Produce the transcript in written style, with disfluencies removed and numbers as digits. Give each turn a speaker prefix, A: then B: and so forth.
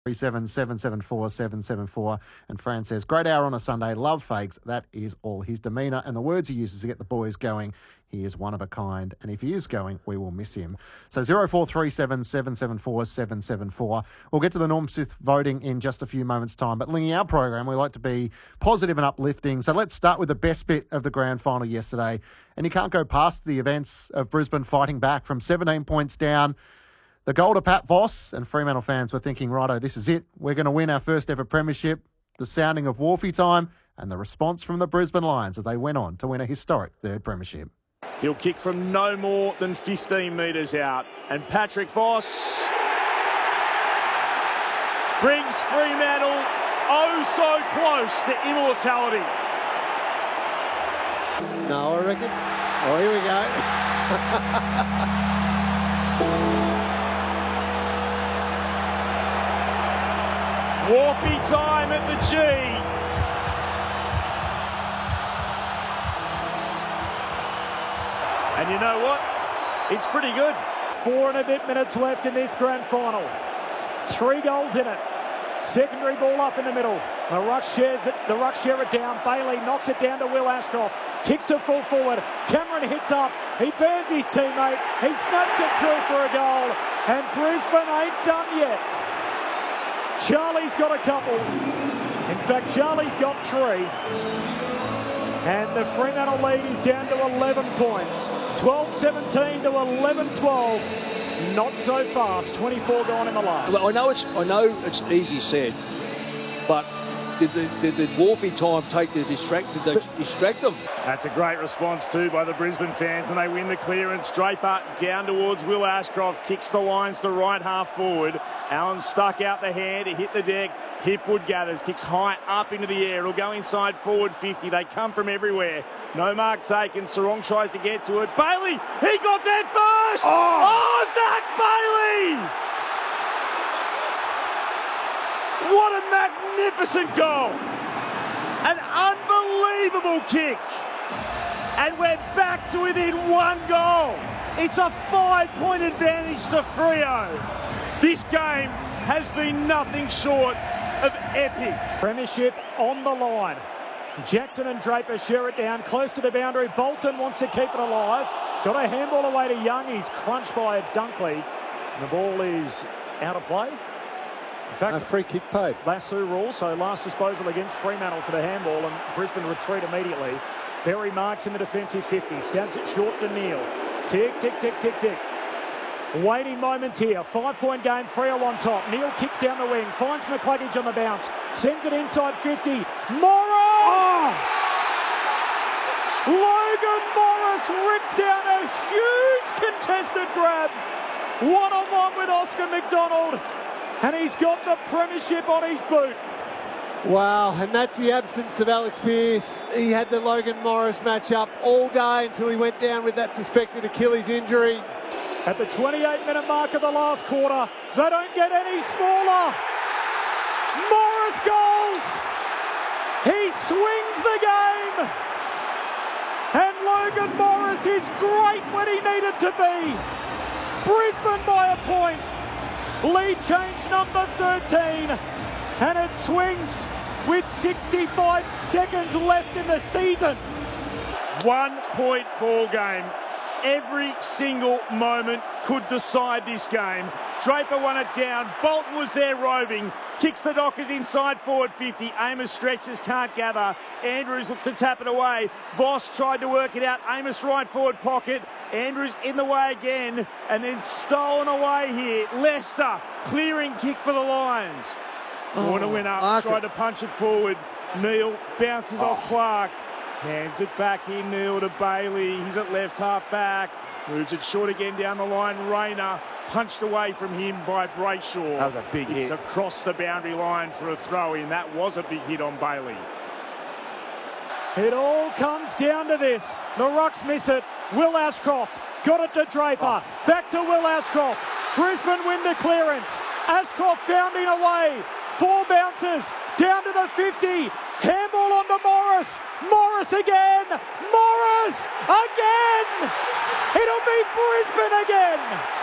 A: 774 And Fran says, great hour on a Sunday. Love Fags. That is all. His demeanour and the words he uses to get the boys going. He is one of a kind. And if he is going, we will miss him. So 0437 774 774. We'll get to the Norm Smith voting in just a few moments' time. But Lingy, our program, we like to be positive and uplifting. So let's start with the best bit of the grand final yesterday. And you can't go past the events of Brisbane fighting back from 17 points down. The goal to Pat Voss, and Fremantle fans were thinking, righto, this is it. We're going to win our first ever premiership. The sounding of Wharfie time and the response from the Brisbane Lions as they went on to win a historic third premiership.
B: He'll kick from no more than 15 metres out. And Patrick Voss brings Fremantle oh so close to immortality.
C: No, I reckon. Oh, here we go.
B: Wharfie time at the G. And you know what? It's pretty good.
D: 4 and a bit minutes left in this grand final. 3 goals in it. Secondary ball up in the middle. The ruck shares it. The ruck share it down. Bailey knocks it down to Will Ashcroft. Kicks to full forward. Cameron hits up. He burns his teammate. He snaps it through for a goal. And Brisbane ain't done yet. Charlie's got a couple. In fact, Charlie's got 3. And the Fremantle lead is down to 11 points. 12-17 to 11-12. Not so fast. 24 gone in the last.
E: Well, I know it's easy said, but did the Wharfie time take the distract them?
B: That's a great response too by the Brisbane fans, and they win the clearance. Draper down towards Will Ashcroft, kicks the lines to right half forward. Allen stuck out the hand to hit the deck. Hipwood gathers, kicks high up into the air. It'll go inside forward 50. They come from everywhere. No mark taken. Sarong tries to get to it. Bailey, he got there first! Oh, Zach Bailey! What a magnificent goal! An unbelievable kick. And we're back to within 1 goal. It's a 5-point advantage to Freo. This game has been nothing short of epic.
D: Premiership on the line. Jackson and Draper share it down close to the boundary. Bolton wants to keep it alive. Got a handball away to Young. He's crunched by Dunkley. The ball is out of play. In fact,
C: a free kick paid.
D: Lasso rule, so last disposal against Fremantle for the handball, and Brisbane retreat immediately. Berry marks in the defensive 50. Stabs it short to Neil. Tick, tick, tick, tick, tick. Waiting moments here. 5-point game. Freo on top. Neil kicks down the wing. Finds McCluggage on the bounce. Sends it inside 50. Morris! Oh! Logan Morris rips down a huge contested grab. One-on-one with Oscar McDonald. And he's got the premiership on his boot.
C: Wow, and that's the absence of Alex Pearce. He had the Logan Morris matchup all day until he went down with that suspected Achilles injury.
D: At the 28-minute mark of the last quarter, they don't get any smaller. Morris goals. He swings the game. And Logan Morris is great when he needed to be. Brisbane by a point. Lead change number 13. And it swings with 65 seconds left in the season.
B: 1-point ball game. Every single moment could decide this game. Draper won it down. Bolton was there roving. Kicks the Dockers inside forward 50. Amos stretches, can't gather. Andrews looks to tap it away. Voss tried to work it out. Amos right forward pocket. Andrews in the way again. And then stolen away here. Leicester clearing kick for the Lions. Warner went up, tried to punch it forward. Neil bounces off Clark. Hands it back in, Neil to Bailey. He's at left half back. Moves it short again down the line. Rayner punched away from him by Brayshaw.
E: That was a big hit.
B: It's across the boundary line for a throw-in. That was a big hit on Bailey.
D: It all comes down to this. The Rucks miss it. Will Ashcroft got it to Draper. Back to Will Ashcroft. Brisbane win the clearance. Ashcroft bounding away. 4 bounces. Down to the 50. Handball onto Morris. Morris again. Morris again. It'll be Brisbane again.